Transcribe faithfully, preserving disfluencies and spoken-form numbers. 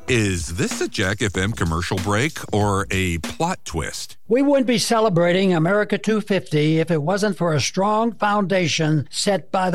Is this a Jack F M commercial break or a plot twist? We wouldn't be celebrating America two fifty if it wasn't for a strong foundation set by the